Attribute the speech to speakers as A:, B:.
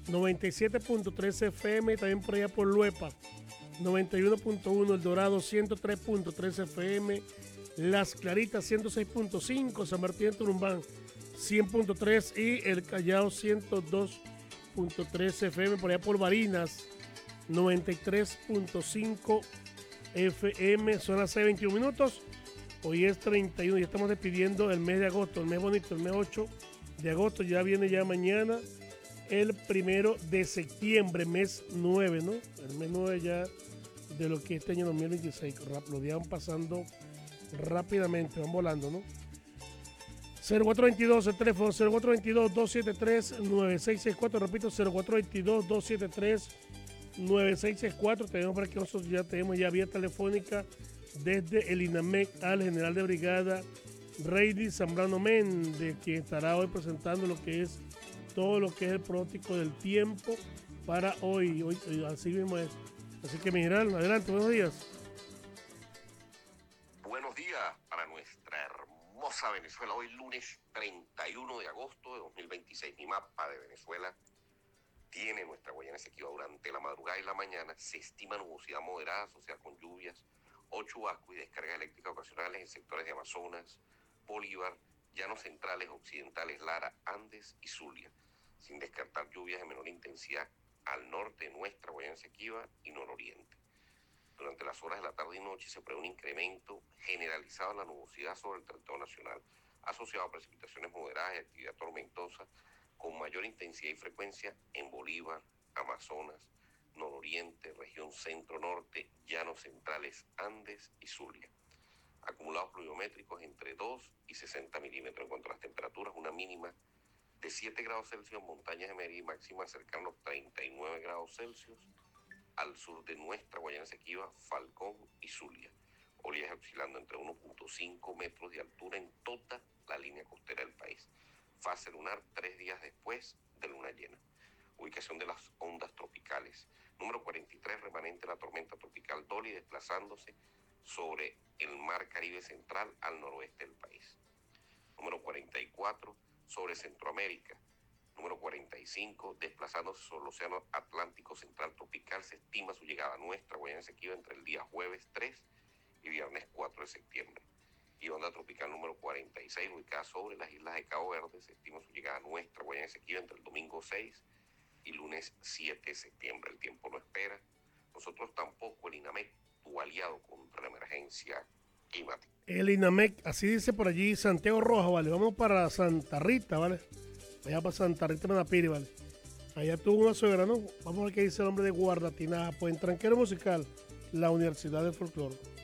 A: 97.3 FM, también por allá por Luepa, 91.1 El Dorado, 103.3 FM, Las Claritas, 106.5, San Martín de Turumbán, 100.3 y El Callao, 102.3 FM, por allá por Barinas, 93.5 FM. Son las 6:21 minutos. Hoy es 31, ya estamos despidiendo el mes de agosto, el mes bonito, el mes 8 de agosto. Ya viene ya mañana el 1 de septiembre, mes 9, ¿no? El mes 9 ya de lo que es este año 2026. Los días van pasando rápidamente, van volando, ¿no? 0422, el teléfono 0422-273-9664, repito, 0422-273-9664. Tenemos para que nosotros ya tenemos ya vía telefónica desde el INAMEC al general de brigada Reidy Zambrano Méndez, quien estará hoy presentando lo que es todo lo que es el pronóstico del tiempo para hoy. Hoy así mismo es. Así que mi general, adelante, buenos días.
B: Buenos días para nuestra hermosa Venezuela. Hoy lunes 31 de agosto de 2026. Mi mapa de Venezuela tiene nuestra Guayana Esequiba durante la madrugada y la mañana. Se estima nubosidad moderada asociada con lluvias o chubascos y descargas eléctricas ocasionales en sectores de Amazonas, Bolívar, Llanos Centrales, Occidentales, Lara, Andes y Zulia, sin descartar lluvias de menor intensidad al norte de nuestra Guayana Esequiba y nororiente. Durante las horas de la tarde y noche se prevé un incremento generalizado en la nubosidad sobre el territorio nacional, asociado a precipitaciones moderadas y actividad tormentosa con mayor intensidad y frecuencia en Bolívar, Amazonas, nororiente, región centro-norte, llanos centrales, Andes y Zulia. Acumulados pluviométricos entre 2 y 60 milímetros. En cuanto a las temperaturas, una mínima de 7 grados Celsius en montañas de Mérida y máxima cercana a los 39 grados Celsius al sur de nuestra Guayana Esequiba, Falcón y Zulia. Oleaje oscilando entre 1.5 metros de altura en toda la línea costera del país. Fase lunar 3 días después de luna llena. Ubicación de las ondas tropicales. Número 43, remanente de la tormenta tropical Dolly, desplazándose sobre el mar Caribe central al noroeste del país. Número 44, sobre Centroamérica. Número 45, desplazándose sobre el océano Atlántico central tropical. Se estima su llegada a nuestra Guayana Esequiba entre el día jueves 3 y viernes 4 de septiembre. Y onda tropical número 46, ubicada sobre las islas de Cabo Verde. Se estima su llegada a nuestra Guayana Esequiba entre el domingo 6 y lunes 7 de septiembre. El tiempo no espera. Nosotros tampoco, el INAMEC, tu aliado contra la emergencia climática.
A: El INAMEC, así dice por allí Santiago Rojas, ¿vale? Vamos para Santa Rita, ¿vale? Allá para Santa Rita Manapiri, ¿vale? Allá tuvo una suegra, ¿no? Vamos a ver qué dice el hombre de Guardatinaja, pues en Tranquero Musical, la Universidad del Folclore.